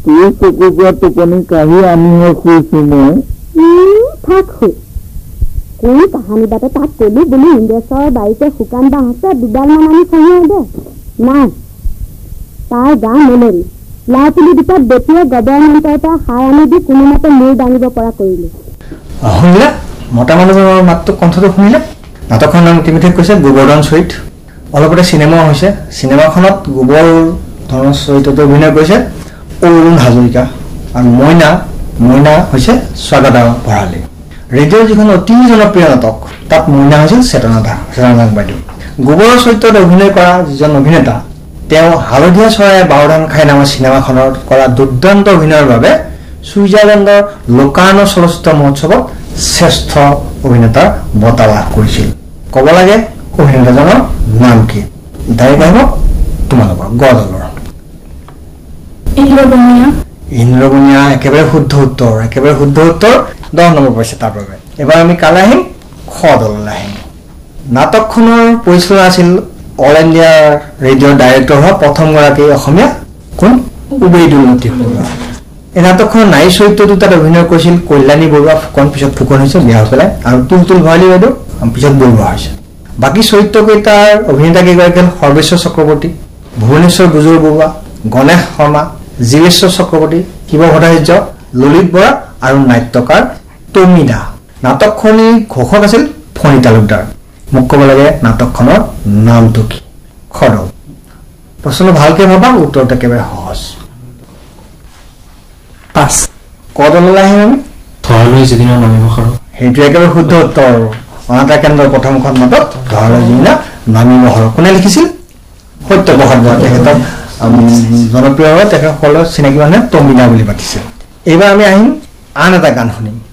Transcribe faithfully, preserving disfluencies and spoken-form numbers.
তোৰ চকু পৰা টোপনি কাঢ়ি আমিহে শুইছো মই থাক শুই কোন কাহানী বাটে তাক কলি বুলি ইন্দ্ৰেশ্বৰ বাৰীতে শুকান বাঁহ আছে দুডালমান আনি খঙিয়াই দে নাই তাৰ গা মেলেৰি লাও পুলি দুটাত বেটিয়ে গভৰ্ণমেণ্টৰ পৰা সাৰ আনি দি কোনোমতে মূৰ দাঙিব পৰা কৰিলে শুনিলে মতা মানুহৰ মাতটো কণ্ঠটো শুনিলে নাটকখনৰ নাম ইতিমধ্যে কৈছে গোবৰ্ধন চৰিত অলপতে চিনেমা হৈছে চিনেমাখনত গোবৰ ধৰণৰ চৰিত্ৰটো অভিনয় কৰিছে অৰুণ হাজৰিকা আৰু মইনা মইনা হৈছে স্বাগতা ভৰালী ৰেডিঅ'ৰ যিখন অতি জনপ্ৰিয় নাটক তাত মইনা হৈছিল চেতনা দা চেতনা দাস বাইদেউ গোবৰৰ চৰিত্ৰত অভিনয় কৰা যিজন অভিনেতা তেওঁ হালধীয়া চৰাই বাওধান খাই নামৰ চিনেমাখনৰ কৰা দুৰ্দান্ত অভিনয়ৰ বাবে ছুইজাৰলেণ্ডৰ লোকাৰ্নো চলচ্চিত্ৰ মহোৎসৱত শ্ৰেষ্ঠ অভিনেতাৰ বঁটা লাভ কৰিছিল ক'ব লাগে অভিনেতাজনৰ নাম কি দায়ী আহিব তোমালোকৰ গদলৰ ইন্দ্ৰবনীয়া ইন্দ্ৰবনীয়া একেবাৰে শুদ্ধ উত্তৰ একেবাৰে শুদ্ধ উত্তৰ দহ নম্বৰ পাইছে তাৰ বাবে এবাৰ আমি কালে আহিম খ দললৈ আহিম নাটকখনৰ পৰিচালনা আছিল অল ইণ্ডিয়া ৰেডিঅ'ৰ ডাইৰেক্টৰ হোৱা প্ৰথমগৰাকী অসমীয়া কোন উবেইদুল লতিফ বৰুৱা এই নাটকখনৰ নাৰী চৰিত্ৰটো তাত অভিনয় কৰিছিল কল্যাণী বৰুৱা ফুকন পিছত ফুকন হৈছে বিয়া হৈ পেলাই আৰু তুলতুল ভৰালী বাইদেউ পিছত বৰুৱা হৈছে বাকী চৰিত্ৰকেইটাৰ অভিনেতা কেইগৰাকী হ'ল সৰ্বেশ্বৰ চক্ৰৱৰ্তী ভুৱনেশ্বৰ গুজৰ বৰুৱা গণেশ শৰ্মা জীৱেশ্বৰ চক্ৰৱৰ্তী শিৱ ভট্টাচাৰ্য ললিত বৰা আৰু নাট্যকাৰ তমিদা নাটকখনিৰ ঘোষক আছিল ফণী তালুকদাৰ মোক ক'ব লাগে নাটকখনৰ নামটো কি খৰ প্ৰশ্ন ভালকে ভাবা উত্তৰটো একেবাৰে সহজ পাঁচ কদললৈ আহিম আমি ধৰালৈ যিদিনা নামিব খৰ সেইটো একেবাৰে শুদ্ধ উত্তৰ অনাতাঁৰ কেন্দ্ৰৰ প্ৰথমখন নাটক ধৰালৈ যিদিনা নামিব খৰ কোনে লিখিছিল সত্যপ্ৰসাদ বৰা তেখেতক জনপ্ৰিয় হয় তেখেতসকলৰ চিনাকি মানুহে তমিদা বুলি মাতিছিল এইবাৰ আমি আহিম আন এটা গান শুনিম